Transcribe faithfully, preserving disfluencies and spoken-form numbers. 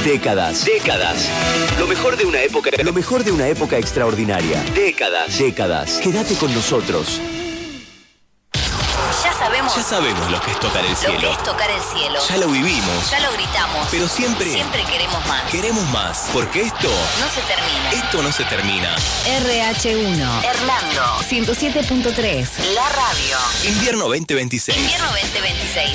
Décadas. Décadas. Lo mejor de una época. Lo mejor de una época extraordinaria. Décadas. Décadas. Quédate con nosotros. Ya sabemos. Ya sabemos lo que es tocar el cielo. Lo que es tocar el cielo. Ya lo vivimos. Ya lo gritamos. Pero siempre. Siempre queremos más. Queremos más. Porque esto. No se termina. Esto no se termina. R H uno. Hernando. ciento siete punto tres. La radio. Invierno veinte veintiséis. Invierno veinte veintiséis.